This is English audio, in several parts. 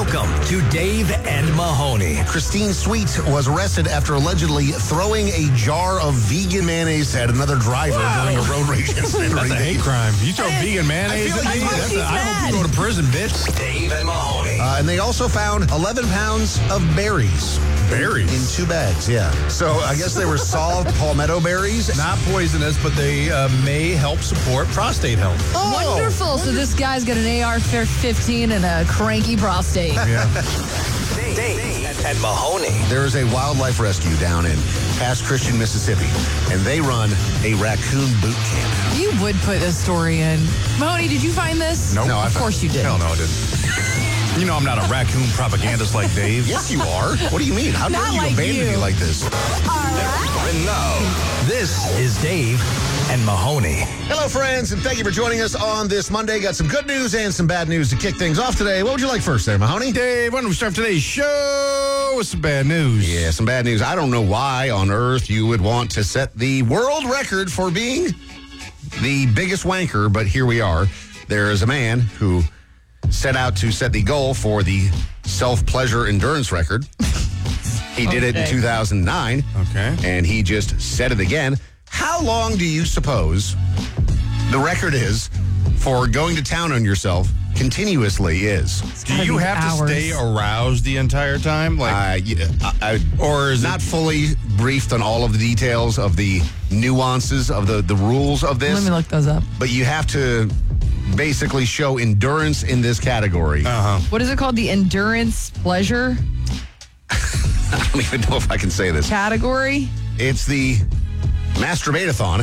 Welcome to Dave and Mahoney. Christine Sweet was arrested after allegedly throwing a jar of vegan mayonnaise at another driver during a road rage incident. That's a hate crime. You throw vegan mayonnaise at me? I hope you go to prison, bitch. Dave and Mahoney. And they also found 11 pounds of berries. Berries? In 2 bags, yeah. So I guess they were solved palmetto berries. Not poisonous, but they may help support prostate health. Oh, Wonderful. So this guy's got an AR-15 and a cranky prostate. Yeah. Dave and Mahoney. There is a wildlife rescue down in Pass Christian, Mississippi, and they run a raccoon boot camp. You would put this story in. Mahoney, did you find this? Nope. No, Of course you did. Hell no, I didn't. You know I'm not a raccoon propagandist like Dave. Yes, you are. What do you mean? How dare Not you like abandon you. me like this? And now, this is Dave and Mahoney. Hello, friends, and thank you for joining us on this Monday. Got some good news and some bad news to kick things off today. What would you like first there, Mahoney? Dave, why don't we start today's show with some bad news? Yeah, some bad news. I don't know why on earth you would want to set the world record for being the biggest wanker, but here we are. There is a man who set out to set the goal for the self-pleasure endurance record. He did it in 2009. Okay. And he just set it again. How long do you suppose the record is for going to town on yourself continuously is? Do you have to stay aroused the entire time? Like, or is not fully briefed on all of the details of the nuances of the rules of this. Let me look those up. But you have to basically show endurance in this category. What is it called? The endurance pleasure I don't even know if I can say this. category? It's the Masturbate-a-thon.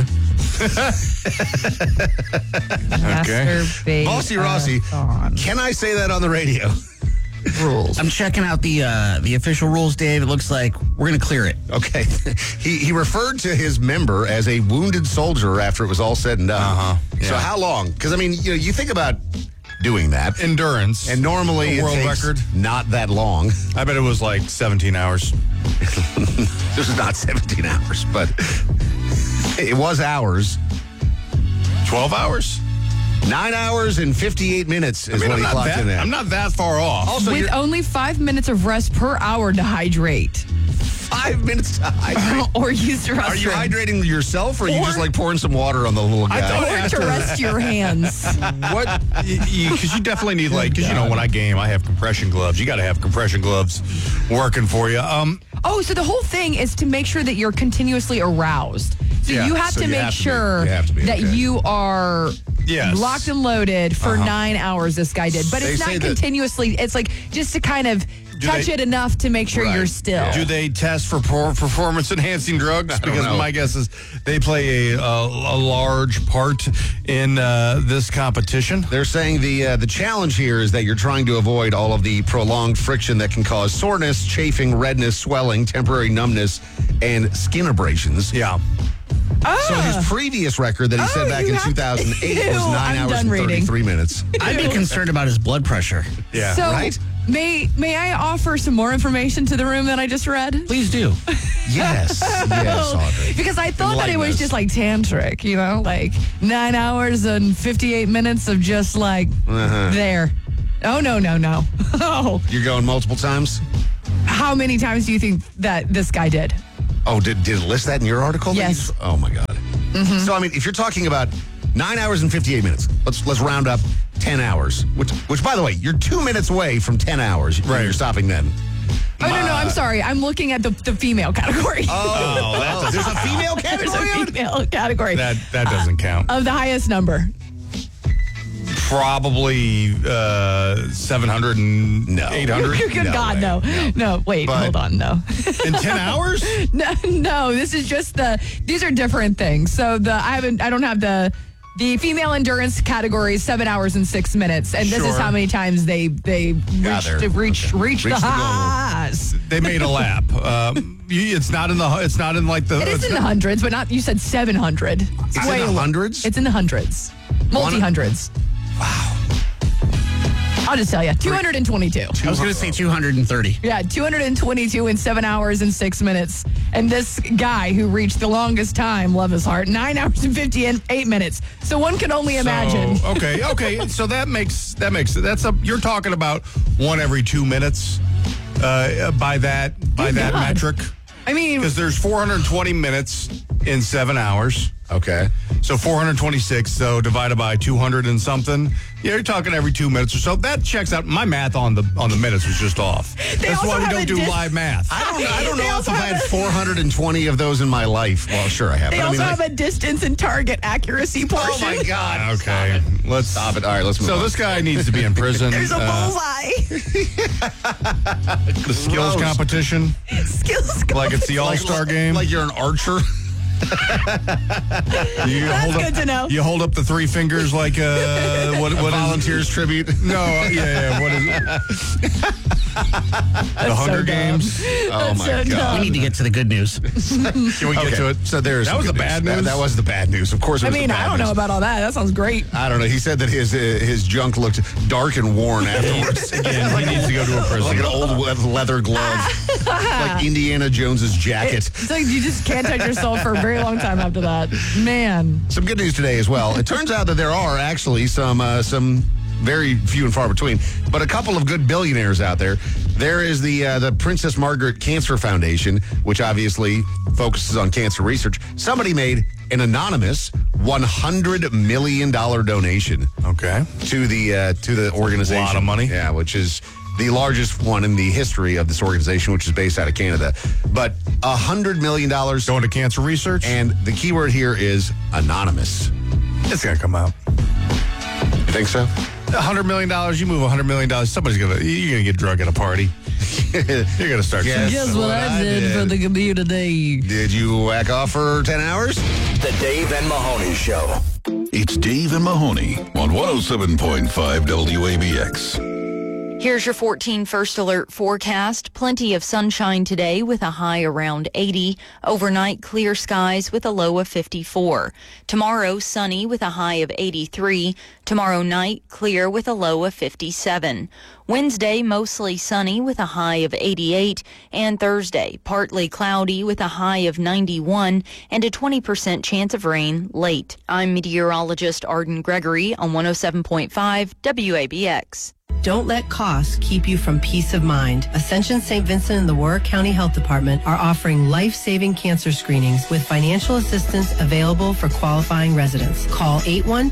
Masturbate. Bossy Rossi, can I say that on the radio? Rules. I'm checking out the official rules, Dave. It looks like we're going to clear it. Okay. He referred to his member as a wounded soldier after it was all said and done. So how long? Because, I mean, you think about doing that. endurance. And normally A world it takes record? not that long. I bet it was like 17 hours. This is not 17 hours, but it was hours. 12 hours? 9 hours and 58 minutes is what he clocked in there. I'm not that far off. Also, With only 5 minutes of rest per hour to hydrate 5 minutes to hydrate. or use the restroom. Are you hydrating yourself, or are you just like pouring some water on the little guy? Or to rest your hands. What? Because you definitely need, like, because, you know, when I game, I have compression gloves. You got to have compression gloves working for you. Oh, so the whole thing is to make sure that you're continuously aroused. So Yeah, you have so to you make have to be- sure you have to be, that okay. you are Yes. locked and loaded for 9 hours, this guy did. But They it's say not that- continuously. It's like just to kind of touch they- it enough to make sure Right. you're still. Do they test for performance-enhancing drugs? don't Because know. my guess is they play a large part in this competition. They're saying the challenge here is that you're trying to avoid all of the prolonged friction that can cause soreness, chafing, redness, swelling, temporary numbness, and skin abrasions. Yeah. So his previous record that he set back you in have- 2008 was Ew, 9 I'm hours done and reading. 33 minutes. I'd be concerned about his blood pressure. Yeah. So right? may I offer some more information to the room that I just read? Please do. Yes. Yes, Audrey. Because I thought that it Enlighten was us. just like tantric, you know, like 9 hours and 58 minutes of just like there. Oh, no. Oh, You're going multiple times? how many times do you think that this guy did? Oh, did it list that in your article? Yes. Oh, my God. So, I mean, if you're talking about 9 hours and 58 minutes, let's round up 10 hours, which by the way, you're 2 minutes away from 10 hours. Right. You're stopping then. Oh, no, I'm sorry. I'm looking at the female category. Oh, there's a female There's category? a female category That doesn't count. of the highest number. Probably 700 and No. 800 Good No God, way. no. Wait, But- hold on, no. in 10 hours? No, this is just these are different things. So I don't have the female endurance category is 7 hours and 6 minutes, and this is Sure. how many times they reach Reach the the goal. highs. They made a lap. It's not in like the. It is in the hundreds, but not. You said 700. It's in the hundreds? It's in the hundreds, multi-hundreds. Wow. I'll just tell you, 222. I was going to say 230. Yeah, 222 in 7 hours and 6 minutes. And this guy who reached the longest time, love his heart, 9 hours and 58 minutes. So one can only imagine. Okay. So you're talking about one every 2 minutes by that metric. I mean, because there's 420 minutes in 7 hours. Okay. So 426, so divided by 200 and something. Yeah, you're talking every 2 minutes or so. That checks out. My math on the minutes was just off. That's why we don't do live math. I don't know if I've had 420 of those in my life. Well, sure I have. They also have a distance and target accuracy portion. Oh, my God. Okay. Let's stop it. All right, let's move on. So this guy needs to be in prison. There's a bullseye. The skills competition. Like it's the All-Star game. Like you're an archer. That's good to know. You hold up the three fingers like what volunteers tribute. No, what is it? The Hunger Games. Oh my God! We need to get to the good news. Can we get to it? So that was the bad news. That was the bad news. Of course. I don't know about all that. That sounds great. I don't know. He said that his junk looked dark and worn afterwards. Again, he needs to go to a prison. Like an old leather glove, like Indiana Jones's jacket. It's like you just can't touch yourself for a very long time after that. Man. Some good news today as well. It turns out that there are actually some very few and far between, but a couple of good billionaires out there. There is the Princess Margaret Cancer Foundation, which obviously focuses on cancer research. Somebody made an anonymous $100 million donation. Okay. To the organization. A lot of money. Yeah, which is the largest one in the history of this organization, which is based out of Canada. But $100 million going to cancer research. And the key word here is anonymous. It's going to come out. You think so? $100 million, you move $100 million, you're going to get drunk at a party. You're going to start. Guess what I did for the community. Did you whack off for 10 hours? The Dave and Mahoney Show. It's Dave and Mahoney on 107.5 WABX. Here's your 14 First Alert forecast. Plenty of sunshine today with a high around 80. Overnight, clear skies with a low of 54. Tomorrow, sunny with a high of 83. Tomorrow night, clear with a low of 57. Wednesday, mostly sunny with a high of 88. And Thursday, partly cloudy with a high of 91 and a 20% chance of rain late. I'm meteorologist Arden Gregory on 107.5 WABX. Don't let costs keep you from peace of mind. Ascension St. Vincent and the Warwick County Health Department are offering life-saving cancer screenings with financial assistance available for qualifying residents. Call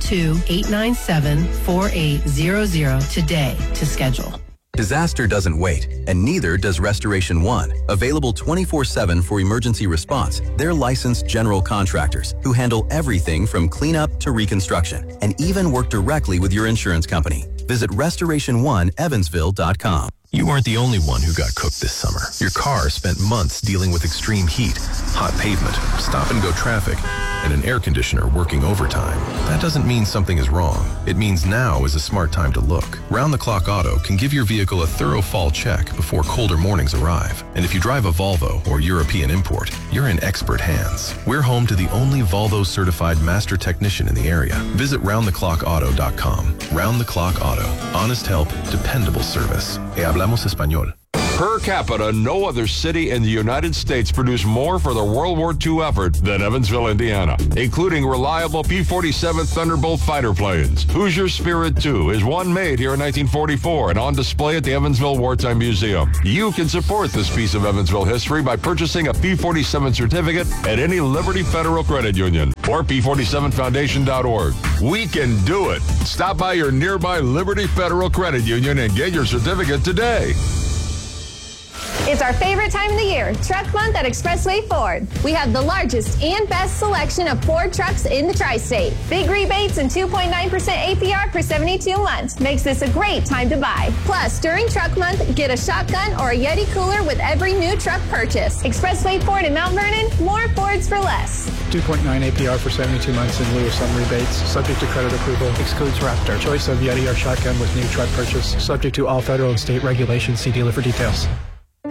812-897-4800 today to schedule. Disaster doesn't wait, and neither does Restoration One. Available 24/7 for emergency response, they're licensed general contractors who handle everything from cleanup to reconstruction and even work directly with your insurance company. Visit restoration1evansville.com. You aren't the only one who got cooked this summer. Your car spent months dealing with extreme heat, hot pavement, stop-and-go traffic, and an air conditioner working overtime. That doesn't mean something is wrong. It means now is a smart time to look. Round-the-Clock Auto can give your vehicle a thorough fall check before colder mornings arrive. And if you drive a Volvo or European import, you're in expert hands. We're home to the only Volvo-certified master technician in the area. Visit roundtheclockauto.com. Round the Clock Auto. Honest help, dependable service. Hablamos español. Per capita, no other city in the United States produced more for the World War II effort than Evansville, Indiana, including reliable P-47 Thunderbolt fighter planes. Hoosier Spirit II is one made here in 1944 and on display at the Evansville Wartime Museum. You can support this piece of Evansville history by purchasing a P-47 certificate at any Liberty Federal Credit Union or P47Foundation.org. We can do it. Stop by your nearby Liberty Federal Credit Union and get your certificate today. It's our favorite time of the year, Truck Month at Expressway Ford. We have the largest and best selection of Ford trucks in the tri-state. Big rebates and 2.9% APR for 72 months makes this a great time to buy. Plus, during Truck Month, get a shotgun or a Yeti cooler with every new truck purchase. Expressway Ford in Mount Vernon, more Fords for less. 2.9 APR for 72 months in lieu of some rebates. Subject to credit approval. Excludes Raptor. Choice of Yeti or shotgun with new truck purchase. Subject to all federal and state regulations. See dealer for details. I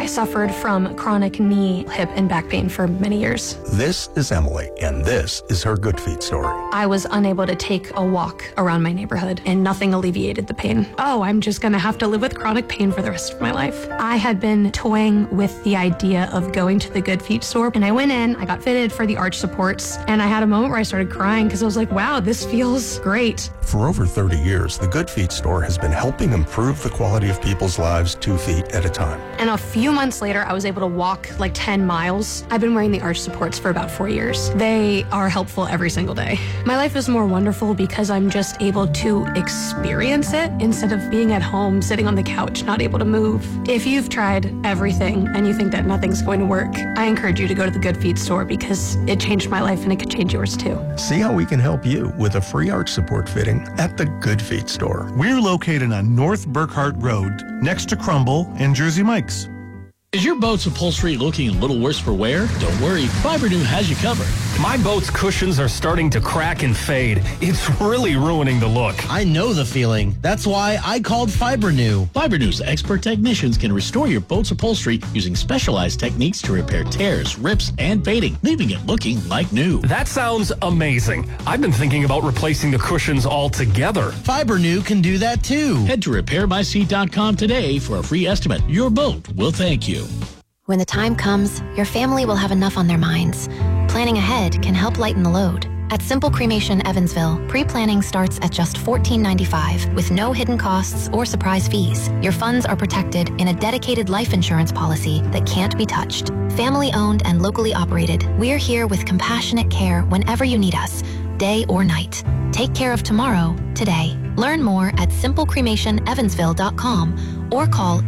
suffered from chronic knee, hip, and back pain for many years. This is Emily, and this is her Good Feet story. I was unable to take a walk around my neighborhood, and nothing alleviated the pain. Oh, I'm just going to have to live with chronic pain for the rest of my life. I had been toying with the idea of going to the Good Feet store, and I went in, I got fitted for the arch supports, and I had a moment where I started crying because I was like, wow, this feels great. For over 30 years, the Good Feet store has been helping improve the quality of people's lives 2 feet at a time. And a few months later, I was able to walk like 10 miles. I've been wearing the arch supports for about 4 years. They are helpful every single day. My life is more wonderful because I'm just able to experience it instead of being at home, sitting on the couch, not able to move. If you've tried everything and you think that nothing's going to work, I encourage you to go to the Good Feet store because it changed my life and it could change yours too. See how we can help you with a free arch support fitting at the Good Feet store. We're located on North Burkhart Road, next to Crumble and Jersey Mike's. Is your boat's upholstery looking a little worse for wear? Don't worry, Fibernew has you covered. My boat's cushions are starting to crack and fade. It's really ruining the look. I know the feeling. That's why I called Fibernew. Fibernew's expert technicians can restore your boat's upholstery using specialized techniques to repair tears, rips, and fading, leaving it looking like new. That sounds amazing. I've been thinking about replacing the cushions altogether. Fibernew can do that too. Head to repairmyseat.com today for a free estimate. Your boat will thank you. When the time comes, your family will have enough on their minds. Planning ahead can help lighten the load. At Simple Cremation Evansville, pre-planning starts at just $14.95 with no hidden costs or surprise fees. Your funds are protected in a dedicated life insurance policy that can't be touched. Family owned and locally operated, we're here with compassionate care whenever you need us, day or night. Take care of tomorrow, today. Learn more at simplecremationevansville.com or call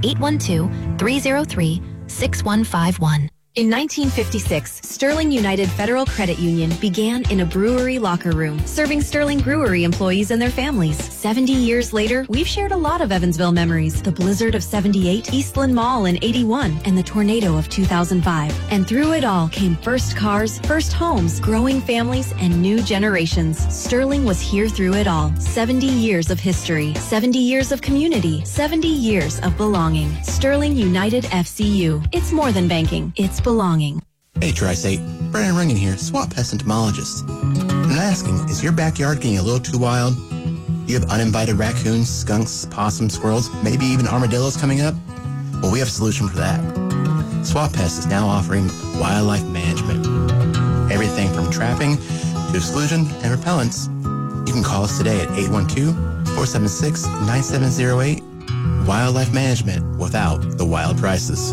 812-303-6151. In 1956, Sterling United Federal Credit Union began in a brewery locker room, serving Sterling Brewery employees and their families. 70 years later, we've shared a lot of Evansville memories. The blizzard of 78, Eastland Mall in 81, and the tornado of 2005. And through it all came first cars, first homes, growing families, and new generations. Sterling was here through it all. 70 years of history, 70 years of community, 70 years of belonging. Sterling United FCU. It's more than banking. It's belonging. Hey, Tri-State. Brandon Rungan here, swamp pest entomologist. I'm asking, is your backyard getting a little too wild? Do you have uninvited raccoons, skunks, possums, squirrels, maybe even armadillos coming up? Well, we have a solution for that. Swamp Pest is now offering wildlife management. Everything from trapping to exclusion and repellents. You can call us today at 812-476-9708. Wildlife management without the wild prices.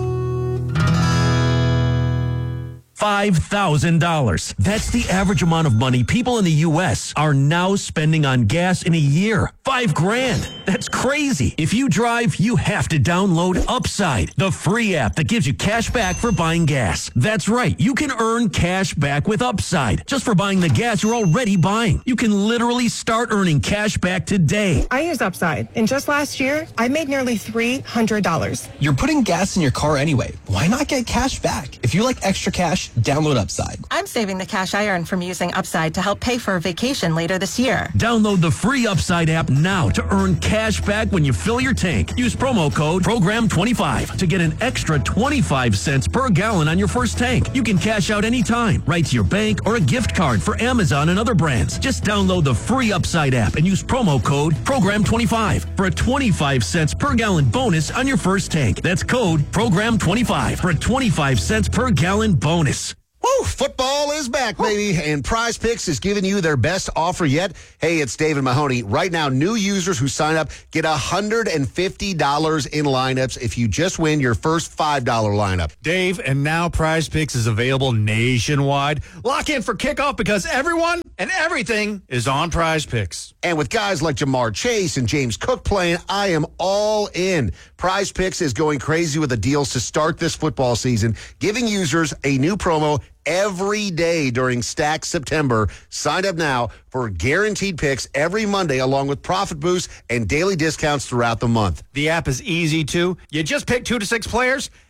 $5,000. That's the average amount of money people in the U.S. are now spending on gas in a year. $5,000. That's crazy. If you drive, you have to download Upside, the free app that gives you cash back for buying gas. That's right. You can earn cash back with Upside just for buying the gas you're already buying. You can literally start earning cash back today. I use Upside, and just last year, I made nearly $300. You're putting gas in your car anyway. Why not get cash back? If you like extra cash, download Upside. I'm saving the cash I earn from using Upside to help pay for a vacation later this year. Download the free Upside app now to earn cash back when you fill your tank. Use promo code PROGRAM25 to get an extra 25 cents per gallon on your first tank. You can cash out anytime, right to your bank or a gift card for Amazon and other brands. Just download the free Upside app and use promo code PROGRAM25 for a 25 cents per gallon bonus on your first tank. That's code PROGRAM25 for a 25 cents per gallon bonus. Woo, football is back, baby, and Prize Picks is giving you their best offer yet. Hey, it's David Mahoney. Right now, new users who sign up get $150 in lineups if you just win your first $5 lineup. Dave, and now Prize Picks is available nationwide. Lock in for kickoff because everyone and everything is on Prize Picks. And with guys like Jamar Chase and James Cook playing, I am all in. Prize Picks is going crazy with the deals to start this football season, giving users a new promo every day during Stack September. Sign up now for guaranteed picks every Monday, along with profit boosts and daily discounts throughout the month. The app is easy, too. You just pick 2 to 6 players,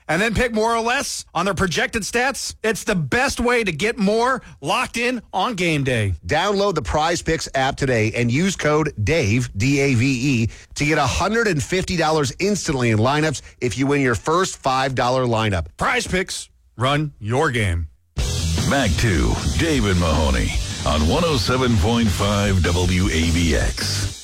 and then pick more or less on their projected stats? It's the best way to get more locked in on game day. Download the Prize Picks app today and use code DAVE, D-A-V-E, to get $150 instantly in lineups if you win your first $5 lineup. Prize Picks, run your game. Back to Dave and Mahoney on 107.5 WABX.